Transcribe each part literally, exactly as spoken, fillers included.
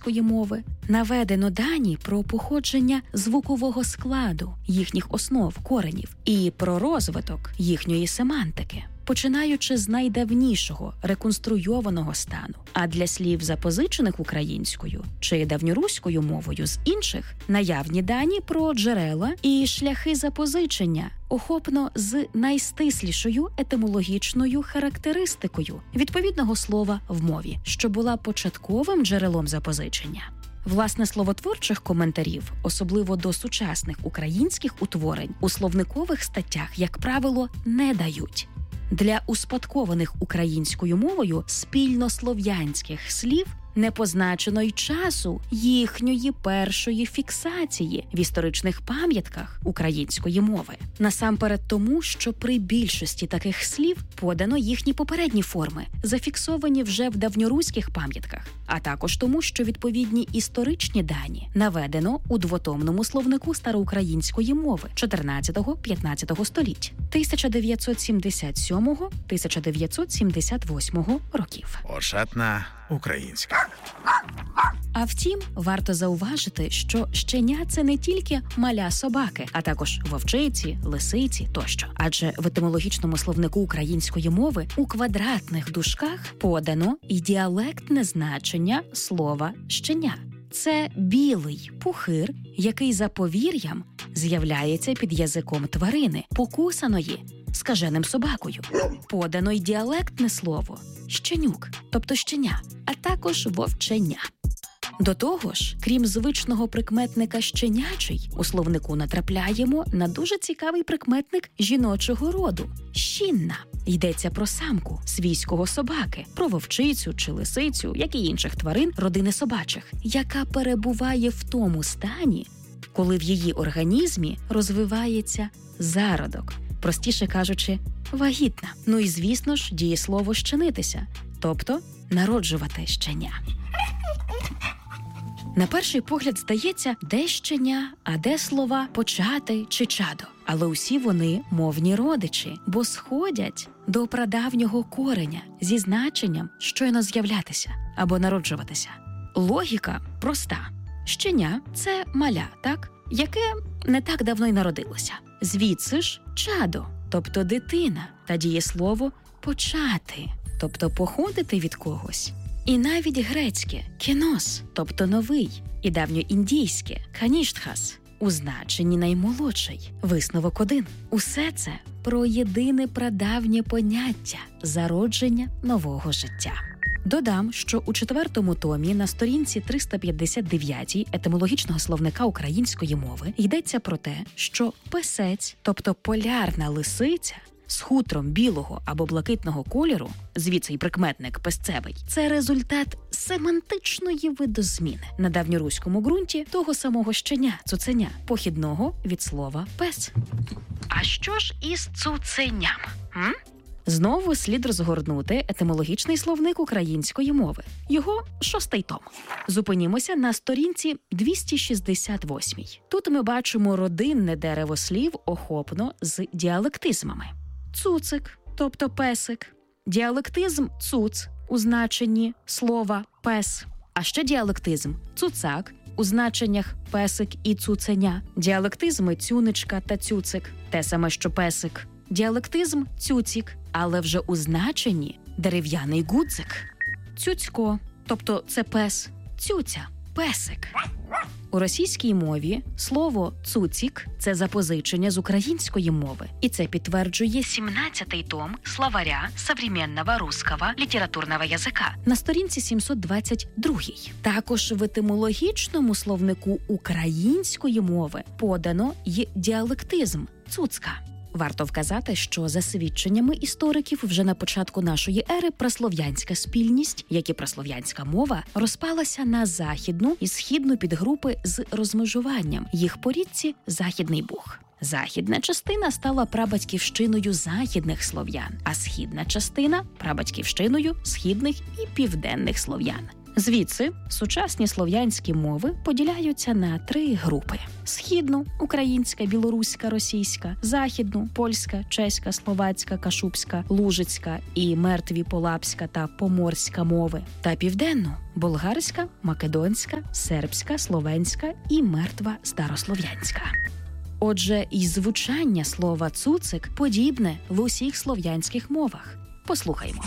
української мови наведено дані про походження звукового складу, їхніх основ, коренів і про розвиток їхньої семантики, починаючи з найдавнішого реконструйованого стану. А для слів, запозичених українською чи давньоруською мовою з інших, наявні дані про джерела і шляхи запозичення, охопно з найстислішою етимологічною характеристикою відповідного слова в мові, що була початковим джерелом запозичення. Власне, словотворчих коментарів, особливо до сучасних українських утворень, у словникових статтях, як правило, не дають. Для успадкованих українською мовою спільнослов'янських слів не позначено й часу їхньої першої фіксації в історичних пам'ятках української мови. Насамперед тому, що при більшості таких слів подано їхні попередні форми, зафіксовані вже в давньоруських пам'ятках, а також тому, що відповідні історичні дані наведено у двотомному словнику староукраїнської мови чотирнадцятого-п'ятнадцятого століть тисяча дев'ятсот сімдесят сьомого - тисяча дев'ятсот сімдесят восьмого років. Ошатна українська. А втім, варто зауважити, що щеня – це не тільки маля собаки, а також вовчиці, лисиці тощо. Адже в етимологічному словнику української мови у квадратних дужках подано і діалектне значення слова «щеня». Це білий пухир, який за повір'ям з'являється під язиком тварини, покусаної скаженим собакою. Подано й діалектне слово «щенюк», тобто щеня, а також вовченя. До того ж, крім звичного прикметника «щенячий», у словнику натрапляємо на дуже цікавий прикметник жіночого роду – «щінна». Йдеться про самку свійського собаки, про вовчицю чи лисицю, як і інших тварин родини собачих, яка перебуває в тому стані, коли в її організмі розвивається зародок, простіше кажучи, вагітна. Ну і, звісно ж, дієслово «щенитися», тобто народжувати щеня. На перший погляд здається, де щеня, а де слова «почати» чи «чадо». Але усі вони мовні родичі, бо сходять до прадавнього кореня зі значенням «щойно з'являтися» або «народжуватися». Логіка проста. Щеня – це маля, так? Яке не так давно й народилося. Звідси ж «чадо», тобто дитина, та дієслово «почати», тобто походити від когось. І навіть грецьке «кенос», тобто новий, і давньоіндійське «каніштхас» у значенні наймолодший. Висновок один. Усе це про єдине прадавнє поняття – зародження нового життя. Додам, що у четвертому томі на сторінці триста п'ятдесят дев'ятій етимологічного словника української мови йдеться про те, що песець, тобто полярна лисиця, з хутром білого або блакитного кольору, звідси й прикметник песцевий, це результат семантичної видозміни на давньоруському ґрунті того самого щеня, цуценя, похідного від слова «пес». А що ж із цуценям? М? Знову слід розгорнути етимологічний словник української мови. Його шостий том. Зупинімося на сторінці двісті шістдесят восьмій. Тут ми бачимо родинне дерево слів охопно з діалектизмами. Цуцик, тобто песик. Діалектизм «цуц» у значенні слова «пес». А ще діалектизм «цуцак» у значеннях «песик» і «цуценя». Діалектизми «цюничка» та «цюцик» – те саме, що «песик». Діалектизм «цюцік», але вже у значенні «дерев'яний гудзик». Цюцько, тобто це пес, цюця, песик. У російській мові слово «цуцік» – це запозичення з української мови. І це підтверджує сімнадцятий том словаря современного русского літературного язика на сторінці сімсот двадцять другій. Також в етимологічному словнику української мови подано й діалектизм «цуцка». Варто вказати, що за свідченнями істориків вже на початку нашої ери праслов'янська спільність, як і праслов'янська мова, розпалася на західну і східну підгрупи з розмежуванням. Їх по річці Західний Буг. Західна частина стала прабатьківщиною західних слов'ян, а східна частина – прабатьківщиною східних і південних слов'ян. Звідси сучасні слов'янські мови поділяються на три групи: східну – українська, білоруська, російська, західну – польська, чеська, словацька, кашубська, лужицька і мертві полапська та поморська мови, та південну – болгарська, македонська, сербська, словенська і мертва старослов'янська. Отже, і звучання слова «цуцик» подібне в усіх слов'янських мовах. Послухаймо.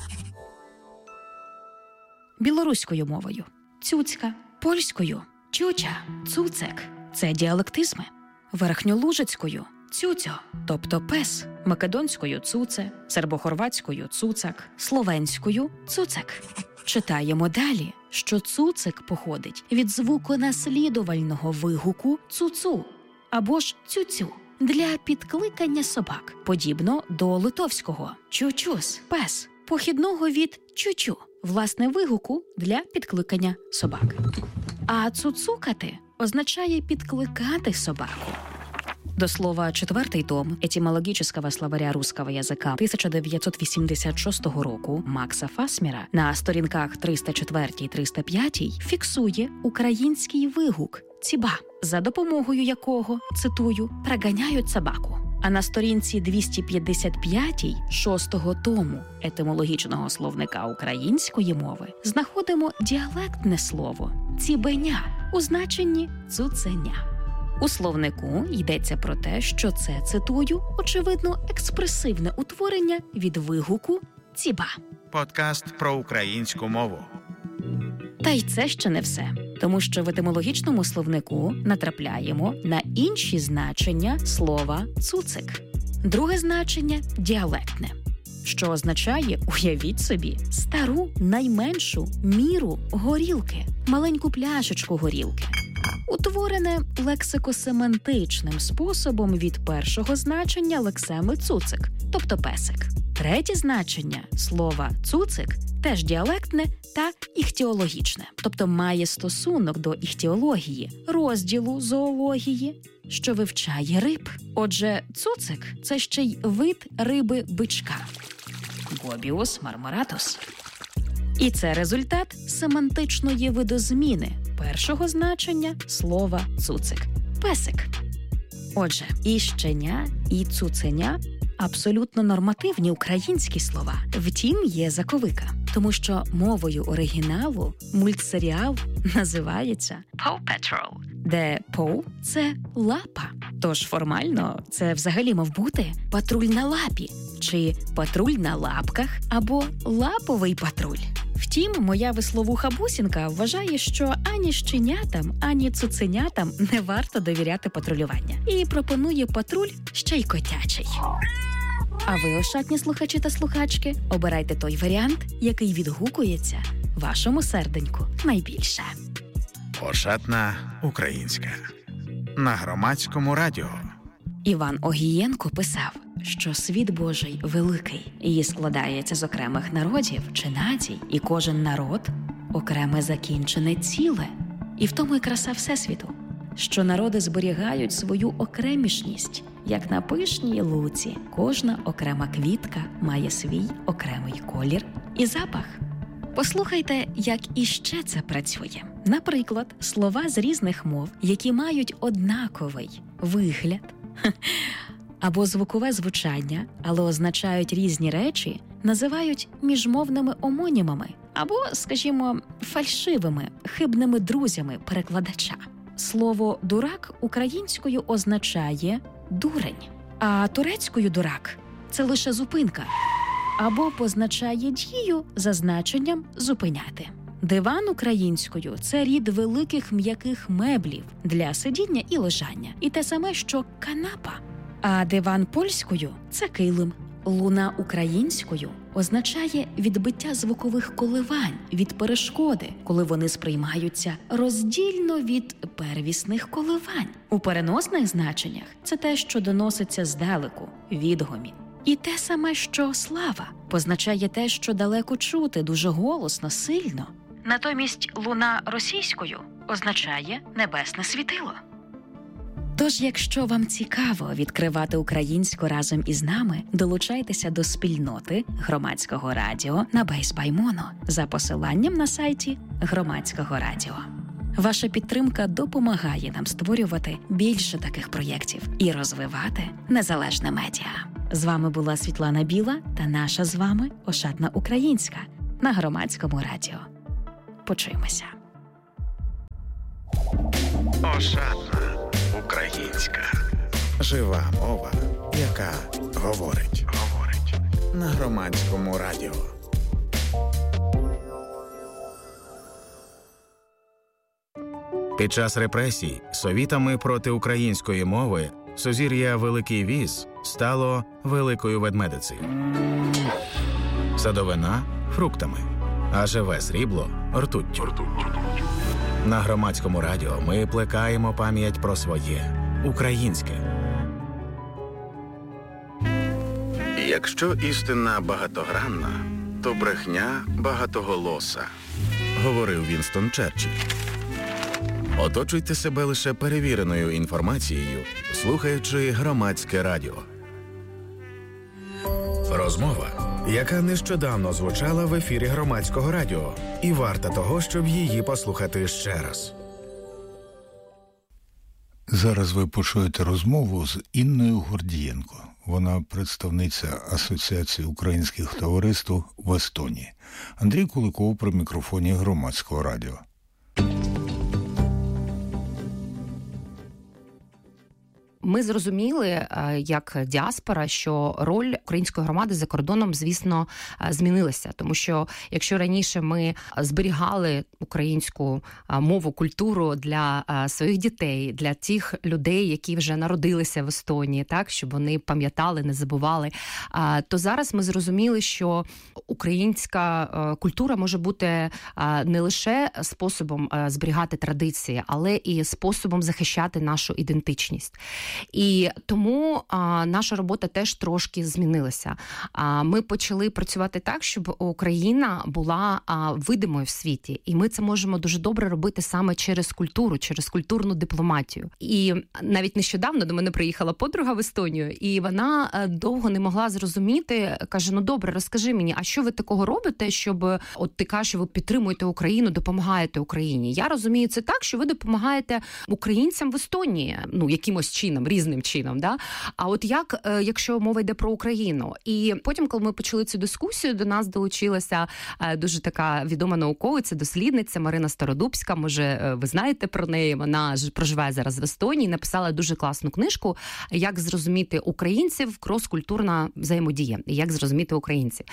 Білоруською мовою – цюцька, польською – чуча, цуцик – це діалектизми, верхньолужицькою – цюцьо, тобто пес, македонською – цуце, сербохорватською – цуцак, словенською – цуцик. Читаємо далі, що цуцик походить від звуконаслідувального вигуку цуцу або ж цюцю для підкликання собак, подібно до литовського чучус – пес, похідного від чучу, власне вигуку для підкликання собак. А цуцукати означає підкликати собаку. До слова, четвертий том етимологічного словаря русского язика тисяча дев'ятсот вісімдесят шостого року Макса Фасмера на сторінках триста четвертій - триста п'ятій фіксує український вигук «ціба», за допомогою якого, цитую, «проганяють собаку». А на сторінці двісті п'ятдесят п'ятій шостого тому етимологічного словника української мови знаходимо діалектне слово «цібеня» у значенні «цуценя». У словнику йдеться про те, що це, цитую, очевидно, експресивне утворення від вигуку «ціба». Подкаст про українську мову. Та й це ще не все. Тому що в етимологічному словнику натрапляємо на інші значення слова «цуцик». Друге значення – діалектне, що означає, уявіть собі, стару, найменшу міру горілки, маленьку пляшечку горілки. Утворене лексикосемантичним способом від першого значення лексеми «цуцик», тобто песик. Третє значення слова «цуцик» теж діалектне та іхтіологічне, тобто має стосунок до іхтіології, розділу зоології, що вивчає риб. Отже, цуцик – це ще й вид риби-бичка – Гобіус марморатус. І це результат семантичної видозміни першого значення слова «цуцик» – песик. Отже, і щеня, і цуценя – абсолютно нормативні українські слова. Втім, є заковика, тому що мовою оригіналу мультсеріал називається Paw Patrol, де Paw – це лапа. Тож формально це взагалі мав бути патруль на лапі, чи патруль на лапках, або лаповий патруль. Втім, моя висловуха бусінка вважає, що ані щенятам, ані цуценятам не варто довіряти патрулювання. І пропонує патруль ще й котячий. А ви, ошатні слухачі та слухачки, обирайте той варіант, який відгукується вашому серденьку найбільше. Ошатна українська. На Громадському радіо. Іван Огієнко писав, що світ Божий великий і складається з окремих народів чи націй, і кожен народ – окреме закінчене ціле. І в тому і краса Всесвіту, що народи зберігають свою окремішність. Як на пишній луці, кожна окрема квітка має свій окремий колір і запах. Послухайте, як іще це працює. Наприклад, слова з різних мов, які мають однаковий вигляд або звукове звучання, але означають різні речі, називають міжмовними омонімами або, скажімо, фальшивими, хибними друзями перекладача. Слово «дурак» українською означає «дурень», а турецькою «дурак» – це лише зупинка або позначає дію за значенням «зупиняти». Диван українською – це рід великих м'яких меблів для сидіння і лежання. І те саме, що канапа. А диван польською – це килим. Луна українською означає відбиття звукових коливань від перешкоди, коли вони сприймаються роздільно від первісних коливань. У переносних значеннях це те, що доноситься здалеку, відгомін. І те саме, що слава, позначає те, що далеко чути, дуже голосно, сильно. Натомість луна російською означає небесне світило. Тож, якщо вам цікаво відкривати українську разом із нами, долучайтеся до спільноти Громадського радіо на Base by Mono за посиланням на сайті Громадського радіо. Ваша підтримка допомагає нам створювати більше таких проєктів і розвивати незалежне медіа. З вами була Світлана Біла та наша з вами Ошатна Українська на Громадському радіо. Почуємося. Ошатна Українська. Жива мова, яка говорить. Говорить. На Громадському радіо. Під час репресій совітами проти української мови сузір'я Великий Віз стало Великою Ведмедицею. Садовина – фруктами, а живе срібло – ртуттю. На Громадському радіо ми плекаємо пам'ять про своє – українське. Якщо істина багатогранна, то брехня багатоголоса, говорив Вінстон Черчилль. Оточуйте себе лише перевіреною інформацією, слухаючи Громадське радіо. Розмова, яка нещодавно звучала в ефірі Громадського радіо, і варта того, щоб її послухати ще раз. Зараз ви почуєте розмову з Інною Гордієнко. Вона представниця Асоціації українських товариств в Естонії. Андрій Куликов при мікрофоні Громадського радіо. Ми зрозуміли, як діаспора, що роль української громади за кордоном, звісно, змінилася. Тому що, якщо раніше ми зберігали українську мову, культуру для своїх дітей, для тих людей, які вже народилися в Естонії, так, щоб вони пам'ятали, не забували, то зараз ми зрозуміли, що українська культура може бути не лише способом зберігати традиції, але і способом захищати нашу ідентичність. І тому а, наша робота теж трошки змінилася. А, ми почали працювати так, щоб Україна була а, видимою в світі. І ми це можемо дуже добре робити саме через культуру, через культурну дипломатію. І навіть нещодавно до мене приїхала подруга в Естонію, і вона довго не могла зрозуміти, каже, ну добре, розкажи мені, а що ви такого робите, щоб, от ти кажеш, ви підтримуєте Україну, допомагаєте Україні. Я розумію це так, що ви допомагаєте українцям в Естонії, ну, якимось чином, різним чином, да? А от як, якщо мова йде про Україну? І потім, коли ми почали цю дискусію, до нас долучилася дуже така відома науковиця, дослідниця Марина Стародубська, може, ви знаєте про неї, вона ж проживає зараз в Естонії, написала дуже класну книжку «Як зрозуміти українців. Крос-культурна взаємодія. Як зрозуміти українців».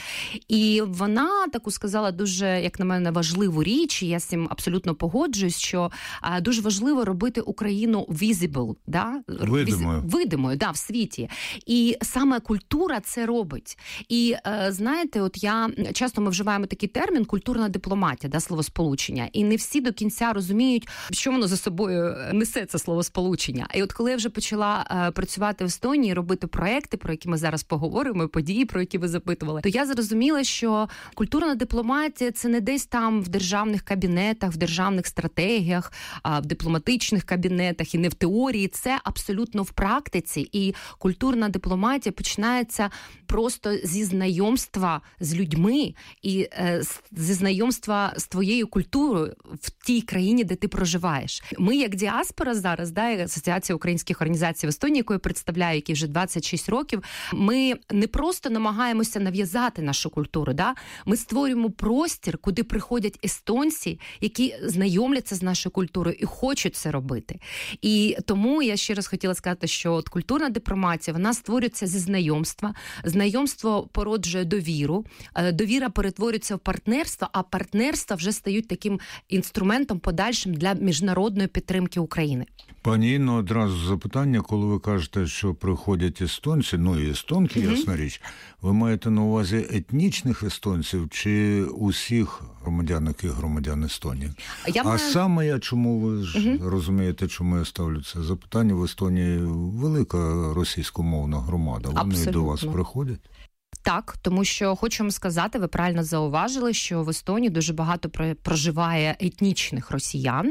І вона таку сказала дуже, як на мене, важливу річ, і я з цим абсолютно погоджуюсь, що дуже важливо робити Україну visible, да? Видимою. Видимою, да, в світі. І саме культура це робить. І, знаєте, от я, часто ми вживаємо такий термін культурна дипломатія, да, словосполучення. І не всі до кінця розуміють, що воно за собою несе, це словосполучення. І от коли я вже почала працювати в Естонії, робити проекти, про які ми зараз поговоримо, події, про які ви запитували, то я зрозуміла, що культурна дипломатія – це не десь там в державних кабінетах, в державних стратегіях, в дипломатичних кабінетах і не в теорії. Це абсолютно в практиці. І культурна дипломатія починається просто зі знайомства з людьми і е, зі знайомства з твоєю культурою в тій країні, де ти проживаєш. Ми, як діаспора зараз, да, Асоціація українських організацій в Естонії, яку я представляю, які вже двадцять шість років, ми не просто намагаємося нав'язати нашу культуру, да? Ми створюємо простір, куди приходять естонці, які знайомляться з нашою культурою і хочуть це робити. І тому я ще раз хотіла сказати, що от культурна дипломатія, вона створюється зі знайомства. Знайомство породжує довіру, довіра перетворюється в партнерство, а партнерства вже стають таким інструментом подальшим для міжнародної підтримки України. Пані Інно, одразу запитання, коли ви кажете, що приходять естонці, ну і естонки, угу. ясна річ, ви маєте на увазі етнічних естонців чи усіх громадян, які громадян Естонії? Я а маю... саме я, чому ви ж угу. розумієте, чому я ставлю це запитання, в Естонії велика російськомовна громада, вони Абсолютно. До вас приходять? Так, тому що хочу вам сказати, ви правильно зауважили, що в Естонії дуже багато проживає етнічних росіян,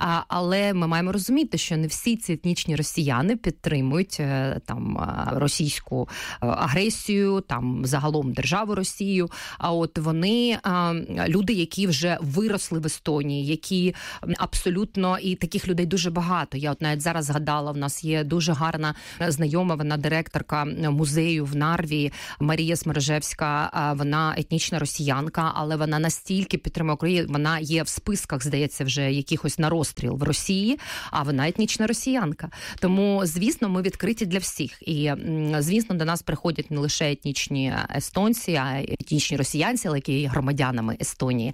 але ми маємо розуміти, що не всі ці етнічні росіяни підтримують там російську агресію, там загалом державу Росію. А от вони люди, які вже виросли в Естонії, які абсолютно, і таких людей дуже багато. Я от навіть зараз згадала, в нас є дуже гарна знайома, вона директорка музею в Нарві, Марія Смержевська, вона етнічна росіянка, але вона настільки підтримує Україну, вона є в списках, здається, вже якихось на розстріл в Росії, а вона етнічна росіянка. Тому, звісно, ми відкриті для всіх. І, звісно, до нас приходять не лише етнічні естонці, а етнічні росіянці, але які є громадянами Естонії.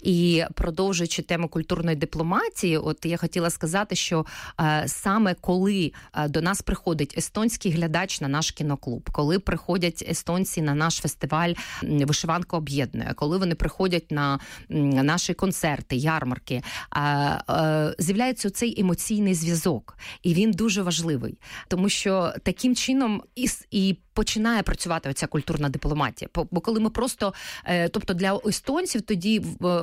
І продовжуючи тему культурної дипломатії, от я хотіла сказати, що е, саме коли до нас приходить естонський глядач на наш кіноклуб, коли приходять естонці на наш фестиваль «Вишиванка об'єднує», коли вони приходять на наші концерти, ярмарки, е, е, з'являється цей емоційний зв'язок. І він дуже важливий, тому що таким чином і, і починає працювати оця культурна дипломатія. Бо коли ми просто, тобто для естонців тоді,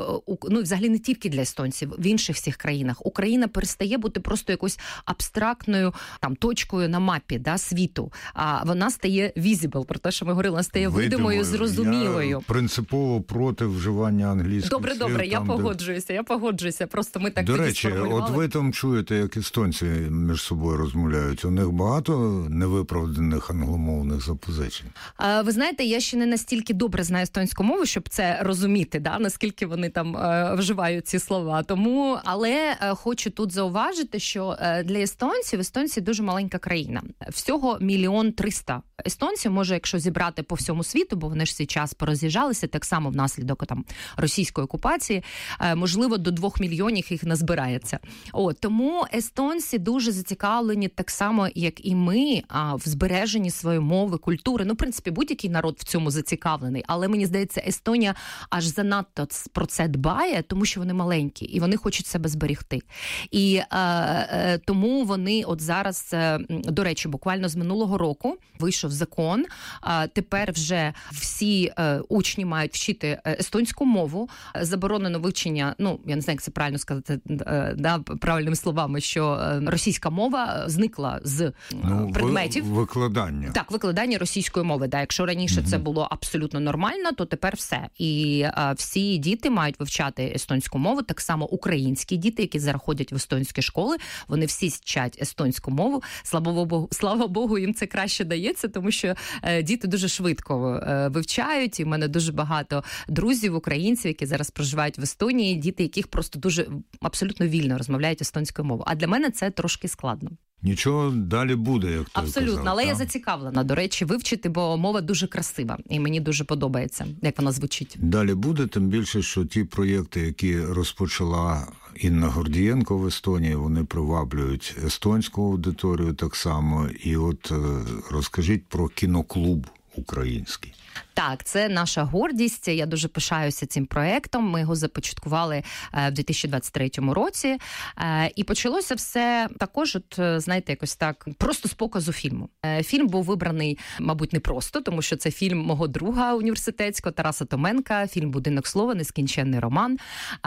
ну взагалі не тільки для естонців, в інших всіх країнах, Україна перестає бути просто якоюсь абстрактною там точкою на мапі, да, світу, а вона стає visible, про те, що ми говорили, вона стає видимою, зрозумілою. Я принципово проти вживання англійських Добре, слів. Добре, я там, погоджуюся, де... я погоджуюся, просто ми так До речі, от ви там чуєте, як естонці між собою розмовляють, у них багато невиправданих англомовних запозичень. Ви знаєте, я ще не настільки добре знаю естонську мову, щоб це розуміти, да, наскільки вони там е, вживають ці слова. Тому, але е, хочу тут зауважити, що е, для естонців, естонці дуже маленька країна. Всього мільйон триста естонців, може, якщо зібрати по всьому світу, бо вони ж свій час пороз'їжджалися, так само внаслідок там російської окупації, е, можливо, до двох мільйонів їх не збирається. О, тому естонці дуже зацікавлені так само, як і ми, а, в збереженні своєї мови, культури. Ну, в принципі, будь-який народ в цьому зацікавлений. Але, мені здається, Естонія аж занадто про це дбає, тому що вони маленькі, і вони хочуть себе зберігти. І е, е, тому вони от зараз, е, до речі, буквально з минулого року вийшов закон, е, тепер вже всі е, учні мають вчити естонську мову, заборонено вивчення, ну, я не знаю, як це правильно сказати, е, да, правильними словами, що е, російська мова зникла з е, ну, предметів. Викладання. Так, викладання російської мови. Да, якщо раніше mm-hmm. це було абсолютно нормально, то тепер все. І а, всі діти мають вивчати естонську мову, так само українські діти, які зараз ходять в естонські школи, вони всі вчать естонську мову. Слава Богу, слава Богу, їм це краще дається, тому що е, діти дуже швидко е, вивчають, і в мене дуже багато друзів, українців, які зараз проживають в Естонії, діти, яких просто дуже абсолютно вільно розмовляють естонською мовою. А для мене це трошки складно. Нічого далі буде, як ти Абсолютно, казав, але та? я зацікавлена, до речі, вивчити, бо мова дуже красива, і мені дуже подобається, як вона звучить. Далі буде, тим більше, що ті проєкти, які розпочала Інна Гордієнко в Естонії, вони приваблюють естонську аудиторію так само. І от розкажіть про кіноклуб український. Так, це наша гордість. Я дуже пишаюся цим проєктом. Ми його започаткували в дві тисячі двадцять третьому році. І почалося все також, от, знаєте, якось так, просто з показу фільму. Фільм був вибраний, мабуть, не просто, тому що це фільм мого друга університетського Тараса Томенка, фільм «Будинок слова. Нескінченний роман».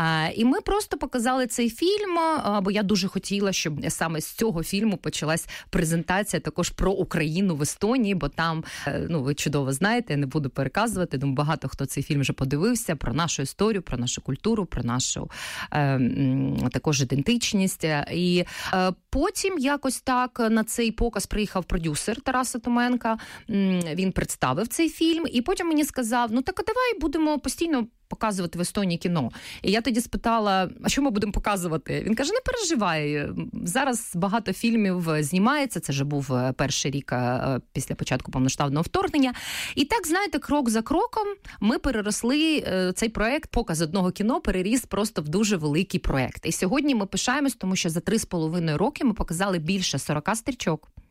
І ми просто показали цей фільм, бо я дуже хотіла, щоб саме з цього фільму почалась презентація також про Україну в Естонії, бо там, ну, ви чудово знаєте, я не буду переказувати, думаю, багато хто цей фільм вже подивився, про нашу історію, про нашу культуру, про нашу е, також ідентичність. І е, потім якось так на цей показ приїхав продюсер Тараса Томенка, він представив цей фільм, і потім мені сказав, ну так а давай будемо постійно показувати в Естонії кіно. І я тоді спитала, а що ми будемо показувати? Він каже, не переживай, зараз багато фільмів знімається, це вже був перший рік після початку повноштабного вторгнення. І так, знаєте, крок за кроком ми переросли, цей проект, показ одного кіно переріс просто в дуже великий проект. І сьогодні ми пишаємось, тому що за три з половиною роки ми показали більше сорока стрічок.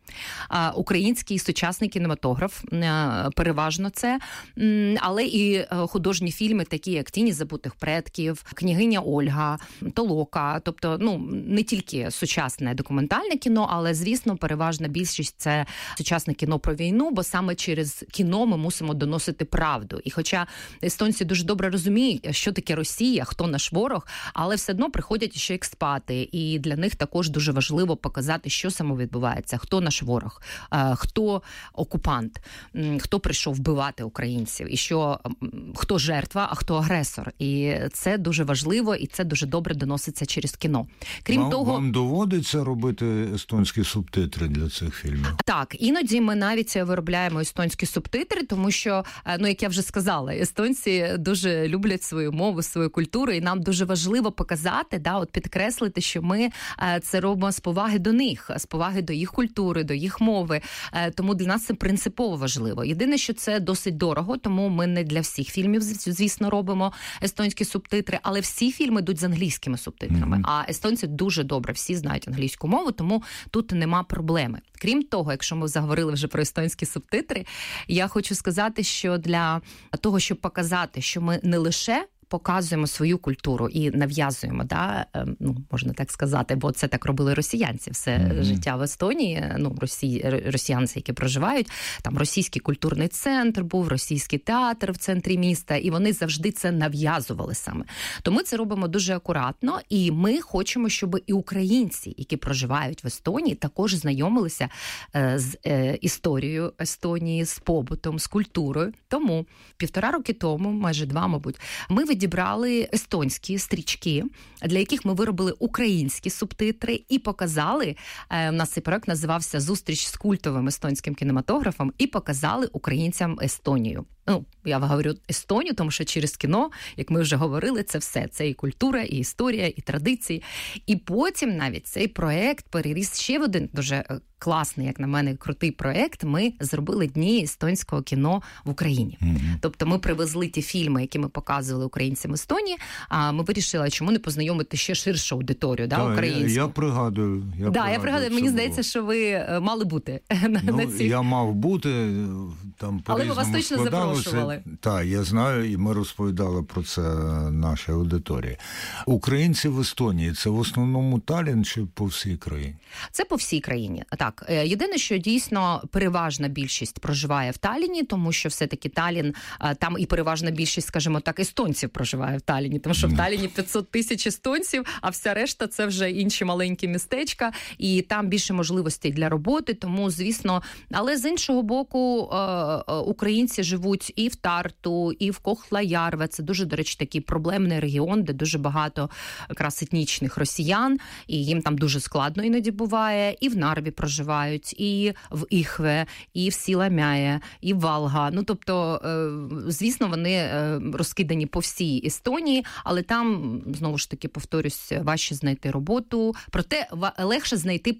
Український сучасний кінематограф, переважно це, але і художні фільми, такі як «Тіні забутих предків», «Княгиня Ольга», «Толока», тобто, ну, не тільки сучасне документальне кіно, але, звісно, переважна більшість – це сучасне кіно про війну, бо саме через кіно ми мусимо доносити правду. І хоча естонці дуже добре розуміють, що таке Росія, хто наш ворог, але все одно приходять ще експати, і для них також дуже важливо показати, що саме відбувається, хто наш ворог, хто окупант, хто прийшов вбивати українців, і що хто жертва, а хто агресор. І це дуже важливо, і це дуже добре доноситься через кіно. Крім вам, того, вам доводиться робити естонські субтитри для цих фільмів? Так, іноді ми навіть виробляємо естонські субтитри, тому що, ну, як я вже сказала, естонці дуже люблять свою мову, свою культуру, і нам дуже важливо показати, да, от підкреслити, що ми це робимо з поваги до них, з поваги до їх культури, до їх мови. Тому для нас це принципово важливо. Єдине, що це досить дорого, тому ми не для всіх фільмів, звісно, робимо естонські субтитри, але всі фільми йдуть з англійськими субтитрами. Mm-hmm. А естонці дуже добре всі знають англійську мову, тому тут нема проблеми. Крім того, якщо ми заговорили вже про естонські субтитри, я хочу сказати, що для того, щоб показати, що ми не лише показуємо свою культуру і нав'язуємо, да, ну, можна так сказати, бо це так робили росіянці все mm-hmm. життя в Естонії, ну, росі... росіянці, які проживають, там російський культурний центр був, російський театр в центрі міста, і вони завжди це нав'язували саме. То ми це робимо дуже акуратно, і ми хочемо, щоб і українці, які проживають в Естонії, також знайомилися з історією Естонії, з побутом, з культурою. Тому півтора роки тому, майже два, мабуть, ми відібрали естонські стрічки, для яких ми виробили українські субтитри і показали, у нас цей проект називався «Зустріч з культовим естонським кінематографом», і показали українцям Естонію. Ну, я говорю Естонію, тому що через кіно, як ми вже говорили, це все. Це і культура, і історія, і традиції. І потім навіть цей проект переріс ще в один дуже класний, як на мене, крутий проект. Ми зробили Дні естонського кіно в Україні. Mm-hmm. Тобто ми привезли ті фільми, які ми показували українцям Естонії, а ми вирішили, чому не познайомити ще ширшу аудиторію, да, да, українську. Я, я пригадую. Я да, пригадую, я пригадую, мені здається, що ви мали бути ну, на цій. Я мав бути, там але ми вас точно запрошували. Так, я знаю, і ми розповідали про це нашій аудиторії. Українці в Естонії – це в основному Таллін чи по всій країні? Це по всій країні, так. Єдине, що дійсно переважна більшість проживає в Талліні, тому що все-таки Таллін, там і переважна більшість, скажімо так, естонців проживає в Талліні, тому що в Талліні п'ятсот тисяч естонців, а вся решта – це вже інші маленькі містечка, і там більше можливостей для роботи, тому, звісно, але з іншого боку, українці живуть і в Тарту, і в Кохла-Ярве. Це дуже, до речі, такий проблемний регіон, де дуже багато якраз етнічних росіян, і їм там дуже складно іноді буває. І в Нарві проживають, і в Іхве, і в Сіламяє, і в Валга. Ну, тобто, звісно, вони розкидані по всій Естонії, але там, знову ж таки, повторюсь, важче знайти роботу, проте легше знайти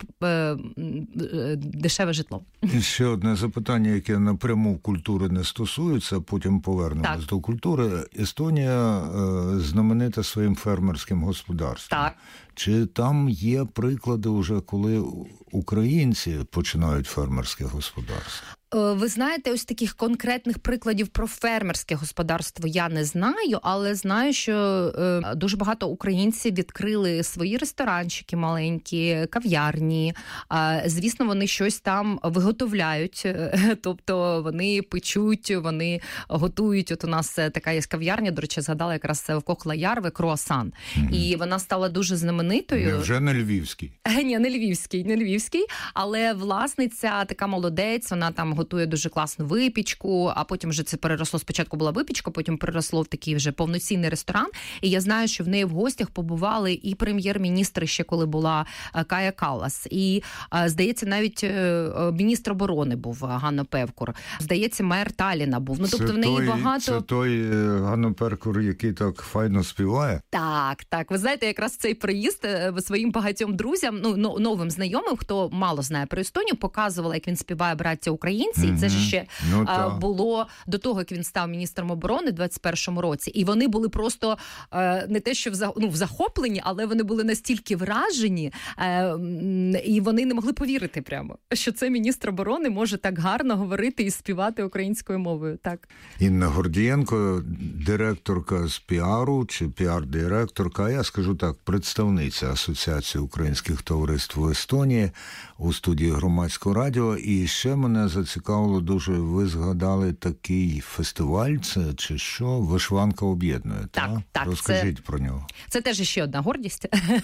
дешеве житло. І ще одне запитання, яке напряму культури не стосується, потім повернемось до культури. Естонія е, знаменита своїм фермерським господарством. Так. Чи там є приклади вже, коли українці починають фермерське господарство? Ви знаєте, ось таких конкретних прикладів про фермерське господарство я не знаю, але знаю, що е, дуже багато українців відкрили свої ресторанчики маленькі, кав'ярні. Е, звісно, вони щось там виготовляють, е, тобто вони печуть, вони готують. От у нас така є кав'ярня, до речі, згадала якраз в Кохла-Ярве, круасан. Mm-hmm. І вона стала дуже знаменитою. Невже не львівський? Ні, не львівський, не львівський, але власниця така молодець, вона там готує дуже класну випічку, а потім вже це переросло, спочатку була випічка, потім переросло в такий вже повноцінний ресторан. І я знаю, що в неї в гостях побували і прем'єр-міністри ще коли була Кая Каллас, і, здається, навіть міністр оборони був Ганно Певкур. Здається, мер Талліна був. Ну, тобто це в неї той, багато... Це той Ганно Певкур, який так файно співає? Так, так. Ви знаєте, якраз цей приїзд пост своїм багатьом друзям, ну, новим знайомим, хто мало знає про Естонію, показувала, як він співає «Браття українці». Mm-hmm. Це ж ще ну, а, було до того, як він став міністром оборони в двадцять першому році. І вони були просто а, не те, що в, ну, в захопленні, але вони були настільки вражені, а, і вони не могли повірити прямо, що це міністр оборони може так гарно говорити і співати українською мовою. Так. Інна Гордієнко, директорка з піару, чи піар-директорка, а я скажу так, представниця Асоціації українських товариств в Естонії у студії Громадського радіо. І ще мене зацікавило дуже, ви згадали такий фестиваль, це чи що? Вишиванка об'єднує, так? Так, так. Розкажіть це, про нього. Це теж ще одна гордість.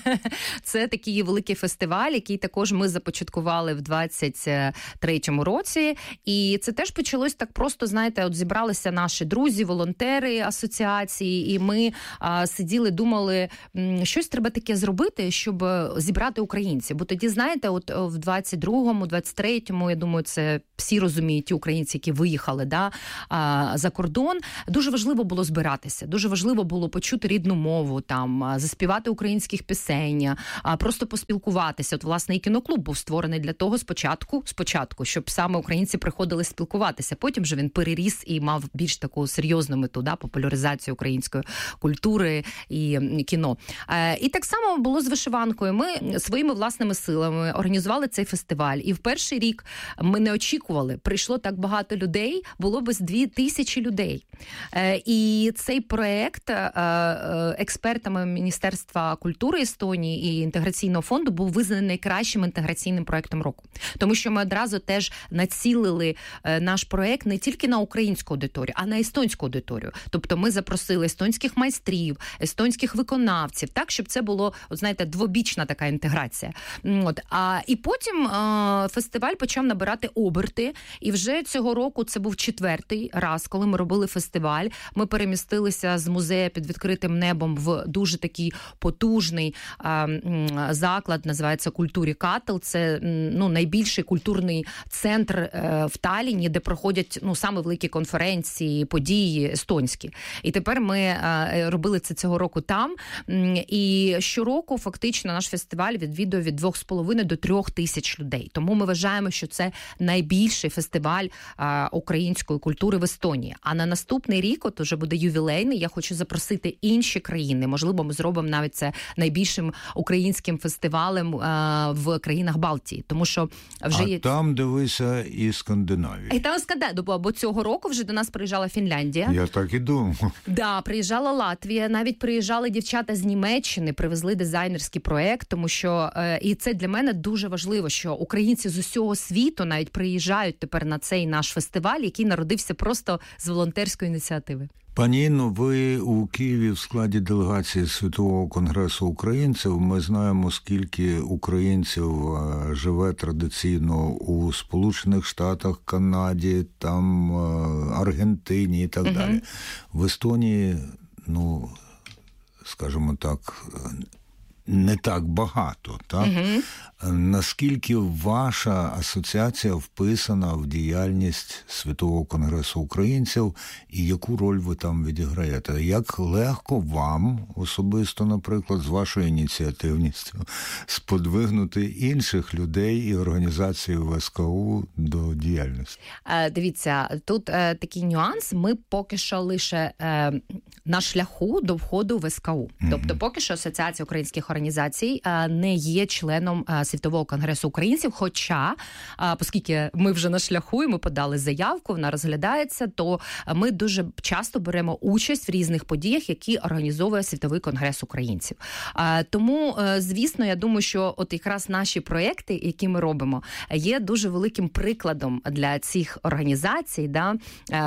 Це такий великий фестиваль, який також ми започаткували в двадцять третьому році. І це теж почалось так просто, знаєте, от зібралися наші друзі, волонтери асоціації, і ми а, сиділи, думали, щось треба таке зробити, щоб зібрати українців. Бо тоді, знаєте, от в двадцять другому, двадцять третьому, я думаю, це всі розуміють, ті українці, які виїхали да, а, за кордон, дуже важливо було збиратися, дуже важливо було почути рідну мову, там, заспівати українських пісень, а, просто поспілкуватися. От, власне, і кіноклуб був створений для того спочатку, спочатку, щоб саме українці приходили спілкуватися. Потім же він переріс і мав більш таку серйозну мету, да, популяризацію української культури і кіно. Е, і так само було з вишиванкою. Ми своїми власними силами організували цей фестиваль. І в перший рік ми не очікували. Прийшло так багато людей, було без дві тисячі людей. Е, і цей проєкт е, експертами Міністерства культури Естонії і інтеграційного фонду був визнаний найкращим інтеграційним проєктом року. Тому що ми одразу теж націлили наш проєкт не тільки на українську аудиторію, а на естонську аудиторію. Тобто ми запросили естонських майстрів, естонських виконавців, так, щоб це було, от, знаєте, двобічна така інтеграція. От. А, і потім а, фестиваль почав набирати оберти, і вже цього року це був четвертий раз, коли ми робили фестиваль. Ми перемістилися з музею під відкритим небом в дуже такий потужний а, заклад, називається «Культурі Кател». Це ну, найбільший культурний центр е, в Талліні, де проходять ну, саме великі конференції, події естонські. І тепер ми е, робили це цього року там. І щороку фактично наш фестиваль відвідує від двох з половиною до трьох тисяч людей. Тому ми вважаємо, що це найбільший фестиваль е, української культури в Естонії. А на наступний рік, от уже буде ювілейний, я хочу запросити інші країни. Можливо, ми зробимо навіть це найбільшим українським фестивалем е, в країнах Балтії. Тому що вже а є... там, дивися, і Скандинавія. І там Скандинавія, бо цього року вже до нас приїжджала Фінляндія. Я так і думав. Да, приїжджала Латвія, навіть приїжджали дівчата з Німеччини, привезли дизайнерський проєкт, тому що, е, і це для мене дуже важливо, що українці з усього світу навіть приїжджають тепер на цей наш фестиваль, який народився просто з волонтерської ініціативи. Пані Інно, ви у Києві в складі делегації Світового конгресу українців. Ми знаємо, скільки українців живе традиційно у Сполучених Штатах, Канаді, там Аргентині і так далі. В Естонії, ну, скажімо так, не так багато, так? Угу. Наскільки ваша асоціація вписана в діяльність Світового конгресу українців і яку роль ви там відіграєте? Як легко вам особисто, наприклад, з вашою ініціативністю сподвигнути інших людей і організації В С К У до діяльності? Дивіться, тут такий нюанс. Ми поки що лише на шляху до входу в В С К У. Угу. Тобто поки що Асоціація українських організацій не є членом Світового конгресу українців, хоча, оскільки ми вже на шляху і ми подали заявку, вона розглядається, то ми дуже часто беремо участь в різних подіях, які організовує Світовий конгрес українців. Тому, звісно, я думаю, що от якраз наші проекти, які ми робимо, є дуже великим прикладом для цих організацій, да,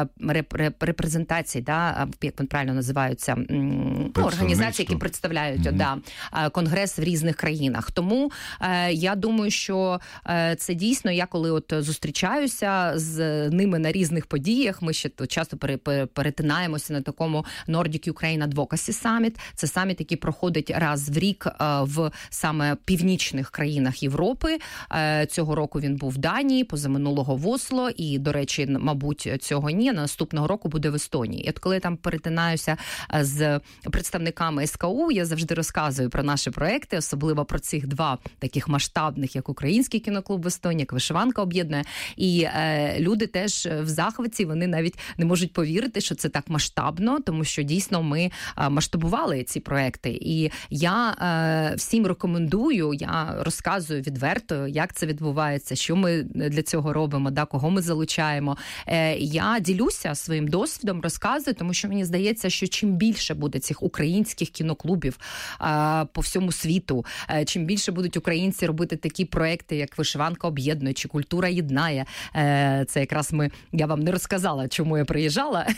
репрезентацій, да, як вони правильно називаються, ну, організації, які представляють mm-hmm. да, конгрес в різних країнах. Тому я думаю, що це дійсно, я коли от зустрічаюся з ними на різних подіях, ми ще часто перетинаємося на такому Nordic Ukraine Advocacy Summit. Це саміт, який проходить раз в рік в саме пів північних країнах Європи. Цього року він був в Данії, позаминулого в Осло, і, до речі, мабуть, цього ні, наступного року буде в Естонії. І от коли я там перетинаюся з представниками ес ка у, я завжди розказую про наші проекти, особливо про цих два таких масштабних, як Український кіноклуб в Естонії, як Вишиванка об'єднує. І е, люди теж в захваті, вони навіть не можуть повірити, що це так масштабно, тому що дійсно ми е, масштабували ці проекти. І я е, всім рекомендую, я розказую відверто, як це відбувається, що ми для цього робимо, да, кого ми залучаємо. Е, я ділюся своїм досвідом, розказую, тому що мені здається, що чим більше буде цих українських кіноклубів е, по всьому світу, е, чим більше будуть українці робити такі проекти, як Вишиванка об'єднує чи Культура єднає. Е, це якраз ми, я вам не розказала, чому я приїжджала.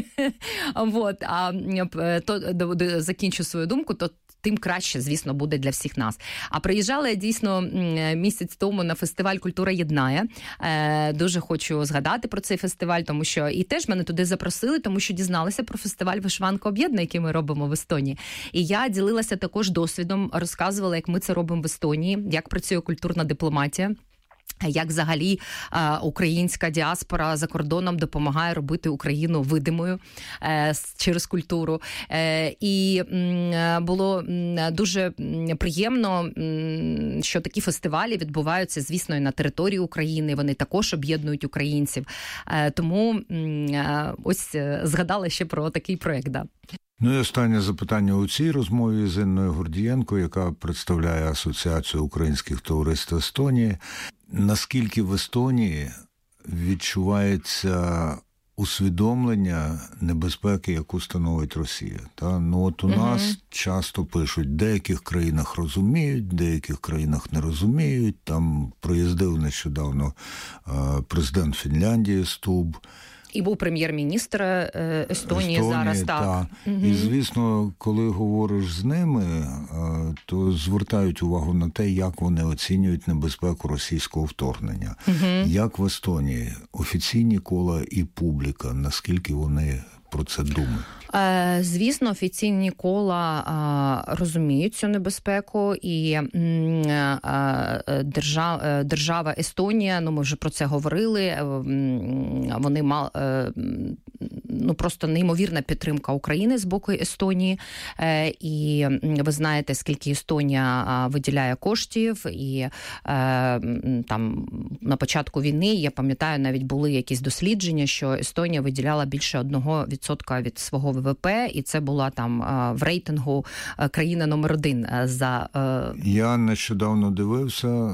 Вот. А то закінчу свою думку, то тим краще, звісно, буде для всіх нас. А приїжджала я дійсно місяць тому на фестиваль «Культура єднає». Дуже хочу згадати про цей фестиваль, тому що і теж мене туди запросили, тому що дізналися про фестиваль «Вишиванка об'єднує», який ми робимо в Естонії. І я ділилася також досвідом, розказувала, як ми це робимо в Естонії, як працює культурна дипломатія. Як взагалі українська діаспора за кордоном допомагає робити Україну видимою через культуру. І було дуже приємно, що такі фестивалі відбуваються, звісно, і на території України. Вони також об'єднують українців. Тому ось згадала ще про такий проєкт. Да. Ну і останнє запитання у цій розмові з Інною Гордієнко, яка представляє Асоціацію українських товариств Естонії. Наскільки в Естонії відчувається усвідомлення небезпеки, яку становить Росія? Та? Ну от у угу. нас часто пишуть, в деяких країнах розуміють, в деяких країнах не розуміють. Там приїздив нещодавно президент Фінляндії Стуб. І був прем'єр-міністр Естонії, Естонії зараз, так. Та. Угу. І, звісно, коли говориш з ними, то звертають увагу на те, як вони оцінюють небезпеку російського вторгнення. Угу. Як в Естонії офіційні кола і публіка, наскільки вони про це думають? Звісно, офіційні кола розуміють цю небезпеку, і держава, держава Естонія, ну ми вже про це говорили, вони мали, ну просто неймовірна підтримка України з боку Естонії, і ви знаєте, скільки Естонія виділяє коштів, і там на початку війни, я пам'ятаю, навіть були якісь дослідження, що Естонія виділяла більше одного відсотка від свого ВВП, і це була там в рейтингу країна номер один за... Я нещодавно дивився,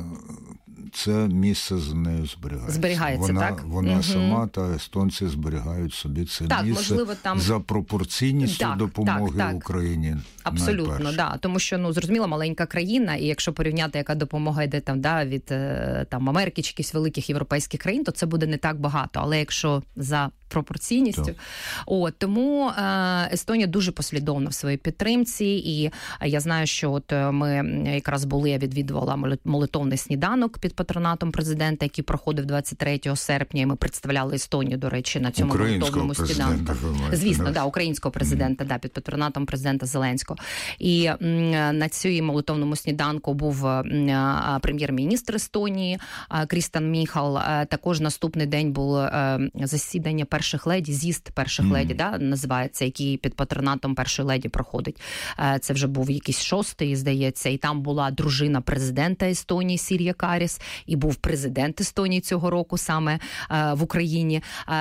це місце з нею зберігається. Зберігається, вона, так? Вона угу. сама та естонці зберігають собі це так, місце можливо, там... за пропорційністю так, допомоги так, так. Україні. Абсолютно, да. Тому що, ну, зрозуміло, маленька країна, і якщо порівняти, яка допомога йде там, да, від там, Америки чи якихось великих європейських країн, то це буде не так багато. Але якщо за пропорційністю. Так. От, тому е, Естонія дуже послідовна в своїй підтримці, і я знаю, що от ми якраз були, я відвідувала молитовний сніданок під патронатом президента, який проходив двадцять третього серпня, і ми представляли Естонію, до речі, на цьому молитовному сніданку. Звісно, да, українського президента, mm. да, під патронатом президента Зеленського. І м, на цій молитовному сніданку був м, прем'єр-міністр Естонії Крістан Міхал. Також наступний день було засідання перших леді, з'їзд перших mm. леді, да, називається, який під патронатом першої леді проходить. Це вже був якийсь шостий, здається, і там була дружина президента Естонії Сір'я Каріс, і був президент Естонії цього року саме в Україні.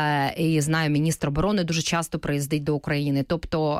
І знаю, міністр оборони дуже часто приїздить до України. Тобто,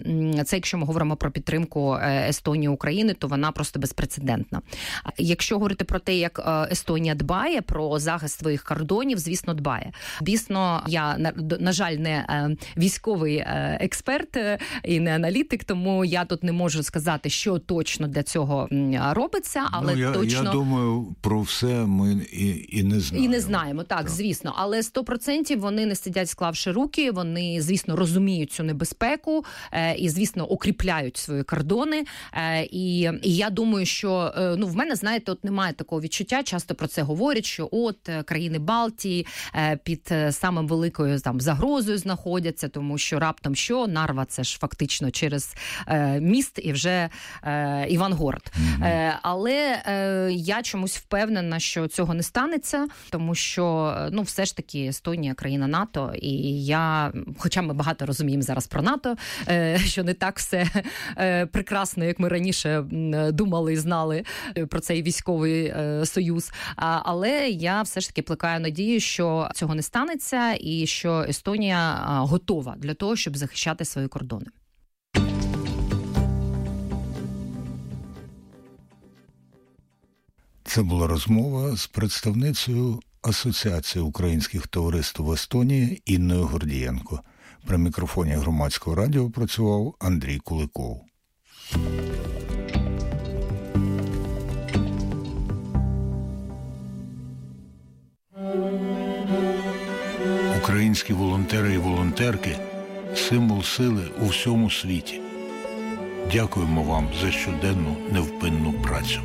це якщо ми говоримо про підтримку Естонії України, то вона просто безпрецедентна. Якщо говорити про те, як Естонія дбає про захист своїх кордонів, звісно, дбає. Дійсно, я, на, на жаль, не військовий експерт і не аналітик, тому я тут не можу сказати, що точно для цього робиться, але ну, я, точно... Я думаю, про все ми і, і не знаємо. І не знаємо, так, так, звісно. Але сто відсотків вони не сидять склавши руки, вони, звісно, розуміють цю небезпеку і, звісно, укріпляють свої кордони. І, і я думаю, що, ну, в мене, знаєте, от немає такого відчуття, часто про це говорять, що от країни Балтії під самим великою великою там загрозою знаходяться, тому що раптом що, Нарва це ж фактично через е, міст і вже е, Івангород. Mm-hmm. Е, але е, я чомусь впевнена, що цього не станеться, тому що, ну, все ж таки Естонія країна НАТО, і я, хоча ми багато розуміємо зараз про НАТО, е, що не так все е, прекрасно, як ми раніше думали і знали про цей військовий е, союз, а, але я все ж таки плекаю надію, що цього не станеться і що Естонія готова для того, щоб захищати свої кордони. Це була розмова з представницею Асоціації українських товариств в Естонії Інною Гордієнко. При мікрофоні Громадського радіо працював Андрій Куликов. Українські волонтери і волонтерки – символ сили у всьому світі. Дякуємо вам за щоденну невпинну працю.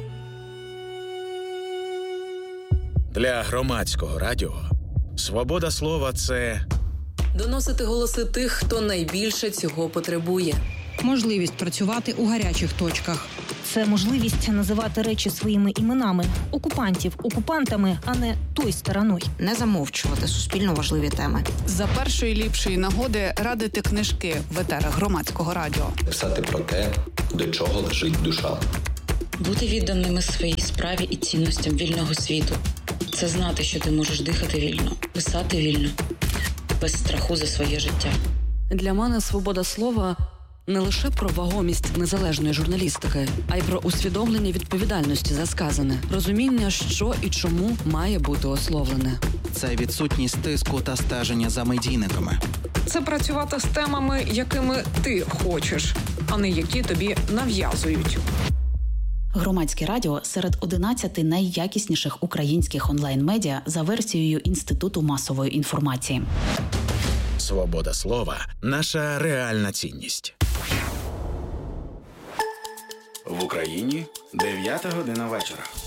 Для Громадського радіо свобода слова – це доносити голоси тих, хто найбільше цього потребує. Можливість працювати у гарячих точках. Це можливість називати речі своїми іменами. Окупантів окупантами, а не той стороною. Не замовчувати суспільно важливі теми. За першої ліпшої нагоди радити книжки в етерах Громадського радіо. Писати про те, до чого лежить душа. Бути відданими своїй справі і цінностям вільного світу. Це знати, що ти можеш дихати вільно, писати вільно, без страху за своє життя. Для мене свобода слова – не лише про вагомість незалежної журналістики, а й про усвідомлення відповідальності за сказане, розуміння, що і чому має бути ословлене. Це відсутність тиску та стеження за медійниками. Це працювати з темами, якими ти хочеш, а не які тобі нав'язують. Громадське радіо серед одинадцяти найякісніших українських онлайн-медіа за версією Інституту масової інформації. свобода слова – наша реальна цінність. В Україні дев'ята година вечора.